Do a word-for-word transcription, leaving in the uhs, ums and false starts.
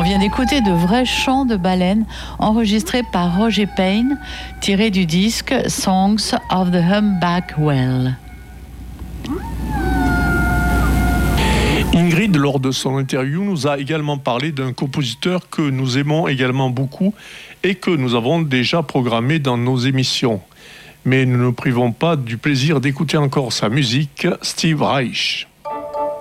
vient d'écouter de vrais chants de baleines enregistrés par Roger Payne, tirés du disque Songs of the Humpback Whale. Ingrid, lors de son interview, nous a également parlé d'un compositeur que nous aimons également beaucoup et que nous avons déjà programmé dans nos émissions. Mais nous ne nous privons pas du plaisir d'écouter encore sa musique, Steve Reich.